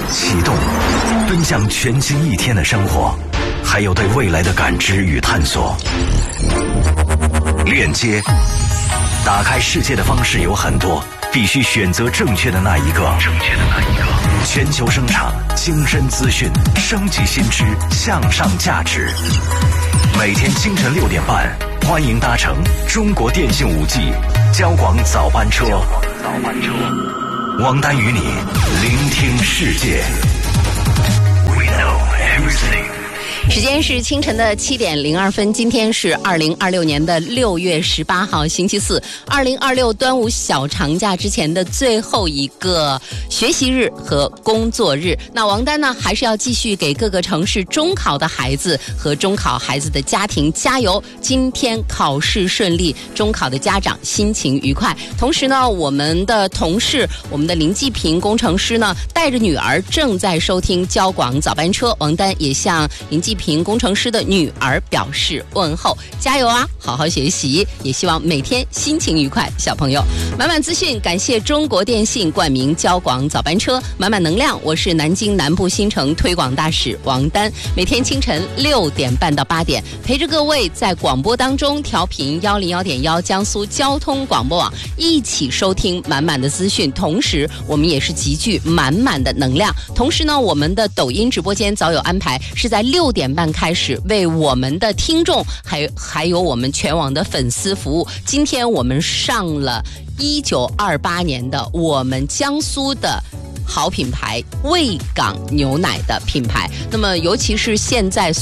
启动，奔向全新一天的生活，还有对未来的感知与探索。链接，打开世界的方式有很多，必须选择正确的那一个。全球生产，精深资讯，升级新知，向上价值。每天清晨6点半，欢迎搭乘中国电信5G 交广早班车。王丹与你聆听世界。We know everything。 时间是清晨的7点02分，今天是2026年的6月18号，星期四，2026端午小长假之前的最后一个学习日和工作日。那王丹呢，还是要继续给各个城市中考的孩子和中考孩子的家庭加油，今天考试顺利，中考的家长心情愉快。同时呢，我们的同事，我们的林继平工程师呢，带着女儿正在收听交广早班车。王丹也向林继平工程师的女儿表示问候，加油啊，好好学习，也希望每天心情愉快。小朋友，满满资讯，感谢中国电信冠名交广早班车，满满能量。我是南京南部新城推广大使王丹，每天清晨6点半到8点，陪着各位在广播当中调频101.1江苏交通广播网，一起收听满满的资讯。同时，我们也是集聚满满的能量。同时呢，我们的抖音直播间早有安排，是在6点半开始为我们的听众还有我们全网的粉丝服务。今天我们上了1928年的我们江苏的好品牌卫岗牛奶的品牌，那么尤其是现在